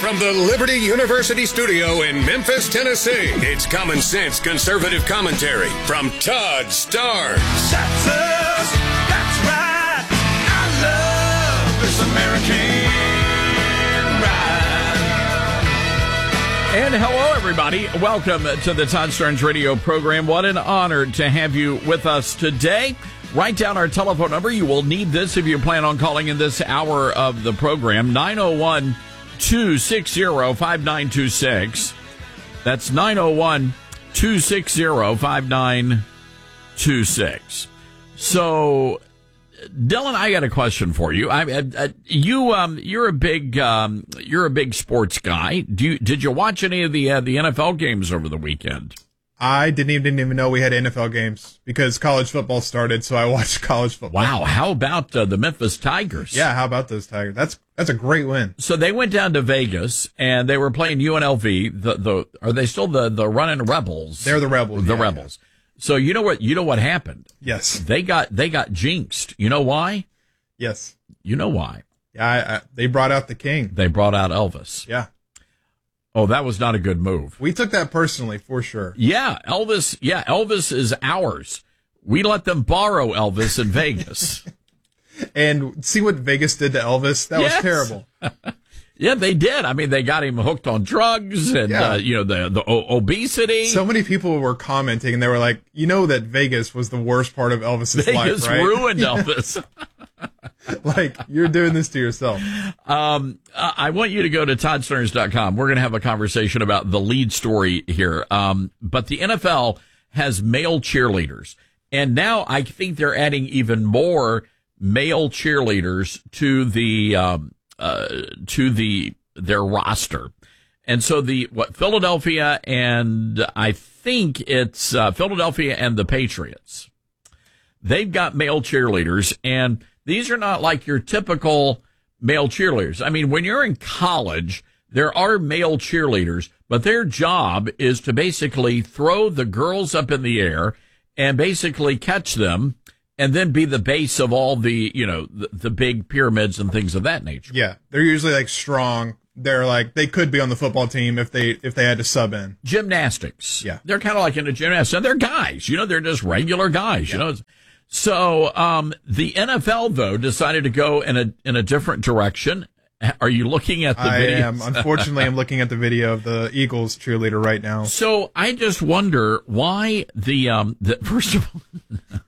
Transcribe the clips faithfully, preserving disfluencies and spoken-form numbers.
From the Liberty University studio in Memphis, Tennessee, it's common sense conservative commentary from Todd Starnes. That's us. That's right. I love this American ride. And hello, everybody. Welcome to the Todd Starnes radio program. What an honor to have you with us today. Write down our telephone number. You will need this if you plan on calling in this hour of the program. nine oh one, two six zero, five nine two six. That's nine oh one, two six zero, five nine two six. So, Dylan, I got a question for you. I, I, I you, um, you're a big, um, you're a big sports guy. Do you, did you watch any of the uh, the N F L games over the weekend? I didn't even, didn't even know we had N F L games because college football started, so I watched college football. Wow, how about uh, the Memphis Tigers? Yeah, how about those Tigers? That's that's a great win. So they went down to Vegas and they were playing U N L V. The the are they still the the running Rebels? They're the Rebels. The yeah, Rebels. Yeah. So you know what you know what happened? Yes. They got they got jinxed. You know why? Yes. You know why? Yeah, I, I, they brought out the king. They brought out Elvis. Yeah. Oh, that was not a good move. We took that personally, for sure. Yeah, Elvis. Yeah, Elvis is ours. We let them borrow Elvis in Vegas. And see what Vegas did to Elvis? That yes. was terrible. Yeah, they did. I mean, they got him hooked on drugs and, yeah. uh, you know, the the o- obesity. So many people were commenting, and they were like, you know that Vegas was the worst part of Elvis's Vegas life, right? Vegas ruined Elvis. Like, you're doing this to yourself. Um, I want you to go to todd starnes dot com. We're going to have a conversation about the lead story here. Um, but the N F L has male cheerleaders. And now I think they're adding even more male cheerleaders to the, um, uh, to the, their roster. And so the, what, Philadelphia and I think it's, uh, Philadelphia and the Patriots. They've got male cheerleaders, and these are not like your typical male cheerleaders. I mean, when you're in college, there are male cheerleaders, but their job is to basically throw the girls up in the air and basically catch them and then be the base of all the, you know, the, the big pyramids and things of that nature. Yeah. They're usually like strong. They're like, they could be on the football team if they, if they had to sub in. Gymnastics. Yeah. They're kind of like in a gymnastics. And they're guys, you know, they're just regular guys, yeah. you know. So, um, the N F L, though, decided to go in a, in a different direction. Are you looking at the I video? I am. Unfortunately, I'm looking at the video of the Eagles cheerleader right now. So I just wonder why the, um, the, first of all,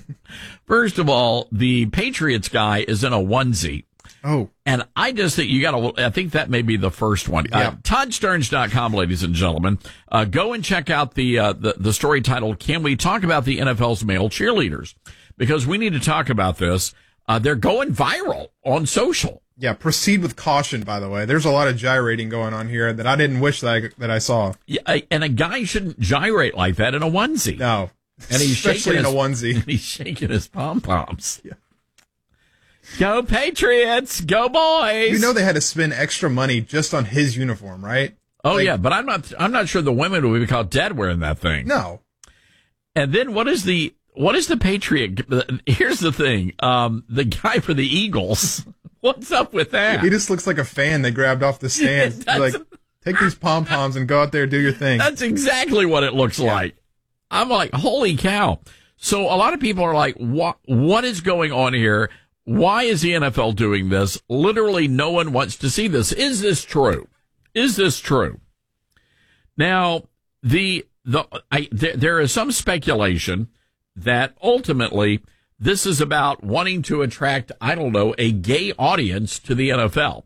first of all, the Patriots guy is in a onesie. Oh. And I just think you got to, I think that may be the first one. Yeah. Uh, todd starnes dot com, ladies and gentlemen. Uh, go and check out the, uh, the, the story titled, Can We Talk About the N F L's Male Cheerleaders? Because we need to talk about this. Uh, they're going viral on social. Yeah. Proceed with caution, by the way. There's a lot of gyrating going on here that I didn't wish that I, that I saw. Yeah. And a guy shouldn't gyrate like that in a onesie. No. And he's Especially shaking in his, a onesie. He's shaking his pom-poms. Yeah. Go Patriots! Go boys! You know they had to spend extra money just on his uniform, right? Oh like, yeah, but I'm not. I'm not sure the women would be caught dead wearing that thing. No. And then what is the what is the Patriot? Here's the thing. Um, the guy for the Eagles. What's up with that? He just looks like a fan they grabbed off the stand. Like, take these pom poms and go out there and do your thing. That's exactly what it looks yeah. like. I'm like, holy cow! So a lot of people are like, what? What is going on here? Why is the N F L doing this? Literally no one wants to see this. Is this true? Is this true? Now, the the I, there, there is some speculation that ultimately this is about wanting to attract, I don't know, a gay audience to the N F L.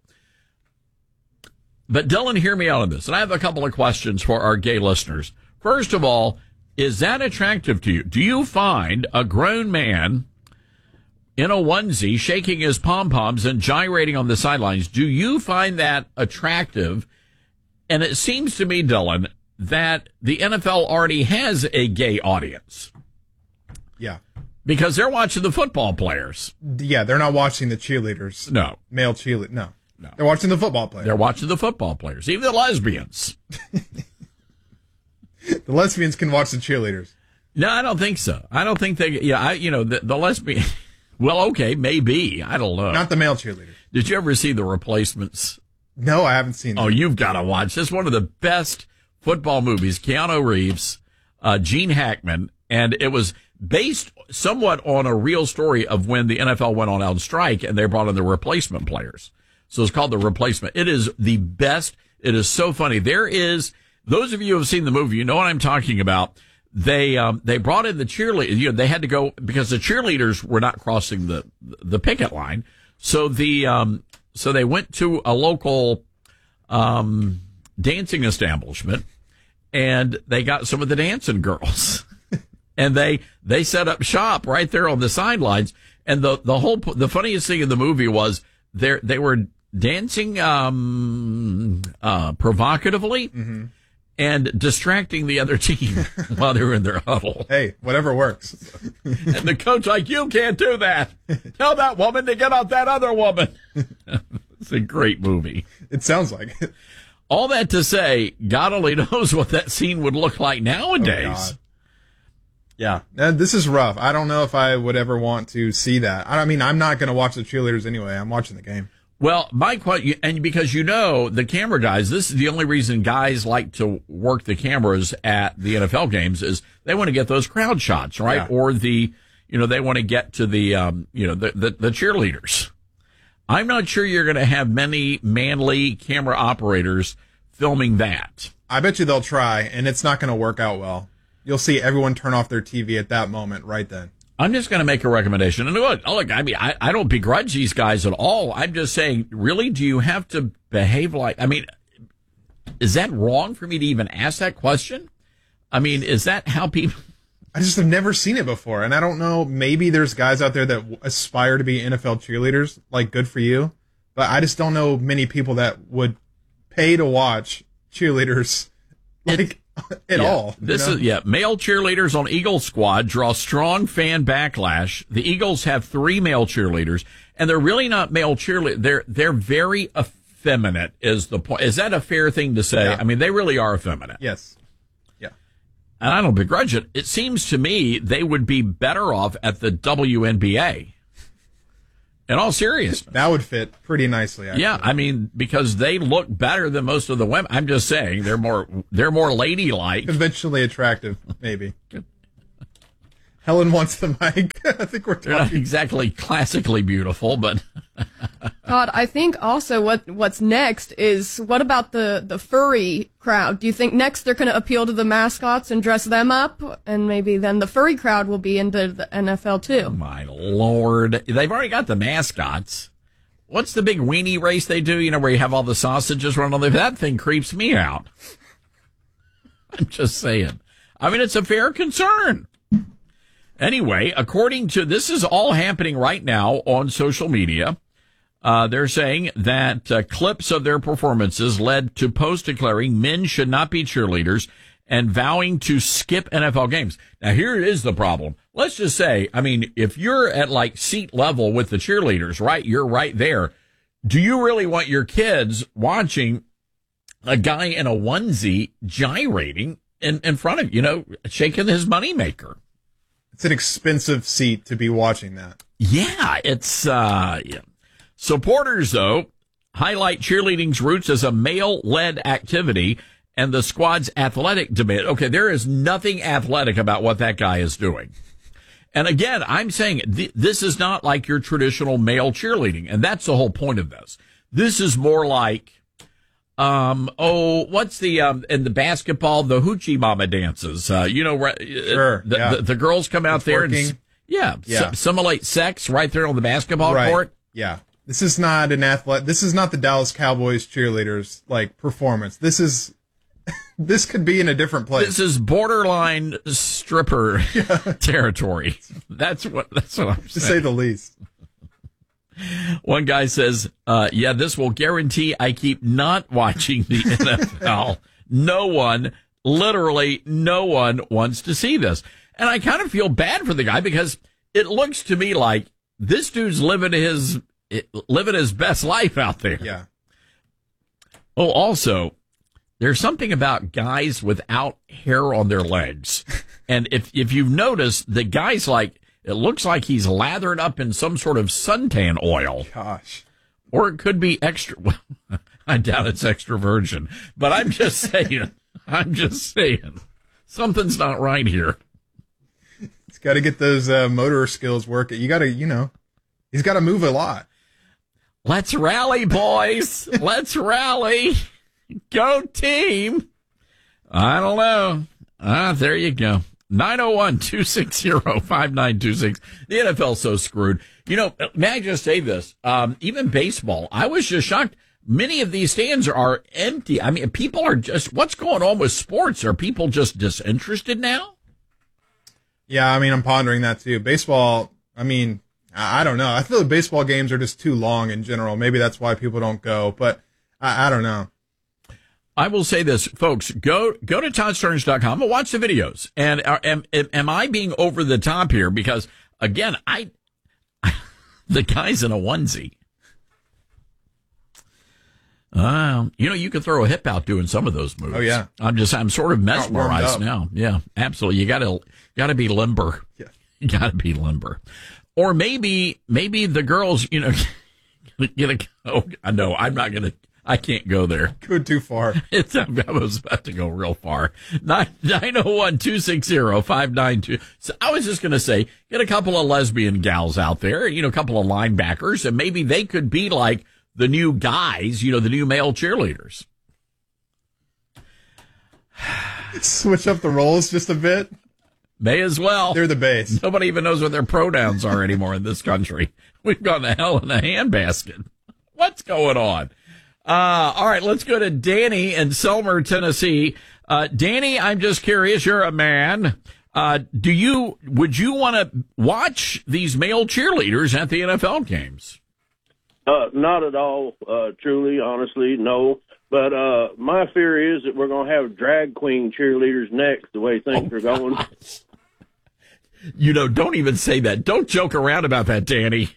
But Dylan, hear me out on this. And I have a couple of questions for our gay listeners. First of all, is that attractive to you? Do you find a grown man in a onesie, shaking his pom-poms and gyrating on the sidelines, do you find that attractive? And it seems to me, Dylan, that the N F L already has a gay audience. Yeah. Because they're watching the football players. Yeah, they're not watching the cheerleaders. No. Male cheerleaders. No. No. They're watching the football players. They're watching the football players, even the lesbians. The lesbians can watch the cheerleaders. No, I don't think so. I don't think they, yeah, I, you know, the, the lesbian, well, okay, maybe. I don't know. Not the male cheerleaders. Did you ever see The Replacements? No, I haven't seen it. Oh, you've got to watch. This is one of the best football movies. Keanu Reeves, uh, Gene Hackman, and it was based somewhat on a real story of when the N F L went on out strike and they brought in the replacement players. So it's called The Replacement. It is the best. It is so funny. There is, those of you who have seen the movie, you know what I'm talking about. They, um, they brought in the cheerleaders. You know, they had to go because the cheerleaders were not crossing the, the picket line. So the, um, so they went to a local, um, dancing establishment and they got some of the dancing girls. And they, they set up shop right there on the sidelines. And the, the whole, the funniest thing in the movie was they they were dancing, um, uh, provocatively mm-hmm. and distracting the other team while they were in their huddle. Hey, whatever works. And the coach like, you can't do that. Tell that woman to get off that other woman. It's a great movie. It sounds like it. All that to say, God only knows what that scene would look like nowadays. Oh, yeah, and this is rough. I don't know if I would ever want to see that. I mean, I'm not going to watch the cheerleaders anyway. I'm watching the game. Well, my question, and because you know, the camera guys, this is the only reason guys like to work the cameras at the N F L games is they want to get those crowd shots, right? Yeah. Or the, you know, they want to get to the, um, you know, the, the, the cheerleaders. I'm not sure you're going to have many manly camera operators filming that. I bet you they'll try, and it's not going to work out well. You'll see everyone turn off their T V at that moment right then. I'm just going to make a recommendation. And look, look I mean, I, I don't begrudge these guys at all. I'm just saying, really, do you have to behave like, I mean, is that wrong for me to even ask that question? I mean, is that how people... I just have never seen it before, and I don't know, maybe there's guys out there that aspire to be N F L cheerleaders, like, good for you, but I just don't know many people that would pay to watch cheerleaders, like... It, At yeah, all. This know? is yeah. Male cheerleaders on Eagles squad draw strong fan backlash. The Eagles have three male cheerleaders, and they're really not male cheerleaders. They're they're very effeminate. Is the point? Is that a fair thing to say? Yeah. I mean, they really are effeminate. Yes. Yeah. And I don't begrudge it. It seems to me they would be better off at the W N B A. In all seriousness. That would fit pretty nicely, actually. Yeah, I mean, because they look better than most of the women. I'm just saying, they're more they're more ladylike. Conventionally attractive, maybe. Helen wants the mic. I think we're talking. They're not exactly classically beautiful, but... Todd, I think also what what's next is, what about the, the furry crowd? Do you think next they're going to appeal to the mascots and dress them up? And maybe then the furry crowd will be into the N F L too. My Lord. They've already got the mascots. What's the big weenie race they do, you know, where you have all the sausages running on there? That thing creeps me out. I'm just saying. I mean, it's a fair concern. Anyway, according to, this is all happening right now on social media. Uh, they're saying that uh, clips of their performances led to posts declaring men should not be cheerleaders and vowing to skip N F L games. Now, here is the problem. Let's just say, I mean, if you're at like seat level with the cheerleaders, right, you're right there. Do you really want your kids watching a guy in a onesie gyrating in, in front of you, you know, shaking his moneymaker? It's an expensive seat to be watching that. Yeah, it's, uh, yeah. Supporters, though, highlight cheerleading's roots as a male-led activity and the squad's athletic demand. Okay, there is nothing athletic about what that guy is doing. And again, I'm saying th- this is not like your traditional male cheerleading, and that's the whole point of this. This is more like, um, oh, what's the, um, in the basketball, the hoochie mama dances, uh, you know, sure, the, yeah. the, the girls come out It's there working. and, yeah, yeah. S- simulate sex right there on the basketball right. court. Yeah. This is not an athlete. This is not the Dallas Cowboys cheerleaders, like, performance. This is, this could be in a different place. This is borderline stripper yeah. territory. That's what, that's what I'm saying. To say the least. One guy says, uh, yeah, this will guarantee I keep not watching the N F L. No one, literally no one wants to see this. And I kind of feel bad for the guy because it looks to me like this dude's living his, living his best life out there. Yeah. Oh, also, there's something about guys without hair on their legs. And if, if you've noticed, the guy's like, it looks like he's lathered up in some sort of suntan oil. Gosh. Or it could be extra. I doubt it's extra virgin, but I'm just saying, I'm just saying, something's not right here. He's got to get those uh, motor skills working. You got to, you know, he's got to move a lot. Let's rally, boys. Let's rally. Go team. I don't know. Ah, there you go. nine oh one, two six zero, five nine two six. The N F L's so screwed. You know, may I just say this? Um, even baseball, I was just shocked. Many of these stands are empty. I mean, people are just, what's going on with sports? Are people just disinterested now? Yeah, I mean, I'm pondering that too. Baseball, I mean, I, I don't know. I feel like baseball games are just too long in general. Maybe that's why people don't go, but I, I don't know. I will say this, folks, go, go to Todd Stearns dot com and watch the videos. And are, am, am I being over the top here? Because again, I, the guy's in a onesie. Uh, you know, you could throw a hip out doing some of those moves. Oh, yeah. I'm just, I'm sort of mesmerized now. Yeah, absolutely. You gotta, gotta be limber. Yeah. You gotta be limber. Or maybe, maybe the girls, you know, get a, oh, no, I'm not gonna, I can't go there. Go too far. It's, I was about to go real far. nine oh one, two six zero, five nine two. So I was just going to say, get a couple of lesbian gals out there, you know, a couple of linebackers, and maybe they could be like the new guys, you know, the new male cheerleaders. Switch up the roles just a bit. May as well. They're the base. Nobody even knows what their pronouns are anymore in this country. We've gone to hell in a handbasket. What's going on? Uh, all right, let's go to Danny in Selmer, Tennessee. Uh, Danny, I'm just curious. You're a man. Uh, do you, would you want to watch these male cheerleaders at the N F L games? Uh, not at all, uh, truly, honestly, no. But, uh, my fear is that we're going to have drag queen cheerleaders next, the way things Oh, are going. gosh. You know, don't even say that. Don't joke around about that, Danny.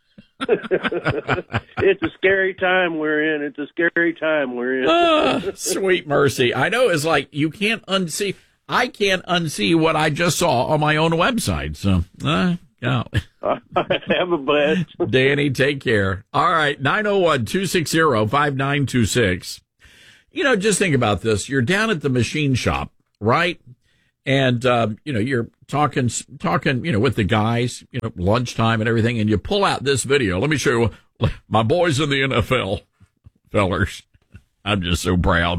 It's a scary time we're in. It's a scary time we're in. Ah, sweet mercy. I know it's like you can't unsee. I can't unsee what I just saw on my own website. So, uh, no. Have a blast. Danny, take care. All right. nine oh one, two six zero, five nine two six. You know, just think about this. You're down at the machine shop, right? And, um, you know, you're talking, talking, you know, with the guys, you know, lunchtime and everything, and you pull out this video. Let me show you my boys in the N F L, fellers. I'm just so proud.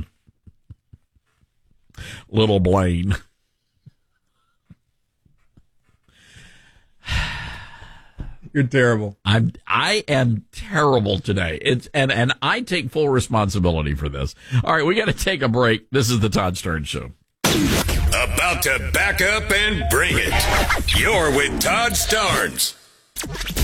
Little Blaine. You're terrible. I'm, I am terrible today. It's, and, and I take full responsibility for this. All right. We got to take a break. This is the Todd Stearns Show. About to back up and bring it. You're with Todd Stearns.